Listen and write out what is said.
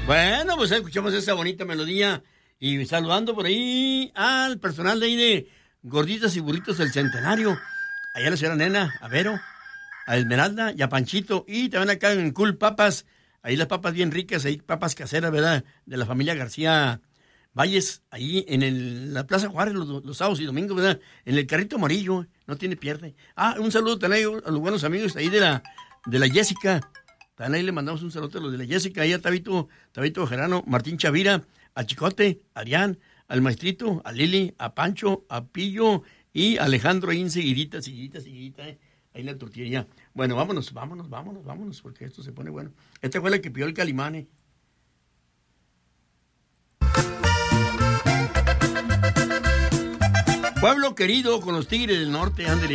Bueno, pues escuchamos esa bonita melodía y saludando por ahí al personal de ahí de Gorditas y Burritos del Centenario. Allá a la señora Nena, a Vero, a Esmeralda y a Panchito. Y también acá en Cool Papas, ahí las papas bien ricas, ahí papas caseras, ¿verdad? De la familia García Valles, ahí en la Plaza Juárez los sábados y domingos, ¿verdad? En el carrito amarillo, no tiene pierde. Ah, un saludo también a los buenos amigos ahí de la Jessica. También ahí le mandamos un saludo a los de la Jessica, ahí a Tabito Gerano, Martín Chavira, a Chicote, a Arián, al Maestrito, a Lili, a Pancho, a Pillo y a Alejandro ahí seguidita, ahí en la tortillería. Bueno, vámonos, porque esto se pone bueno. Esta fue la que pidió el Calimane. Pueblo querido con los Tigres del Norte, ándale.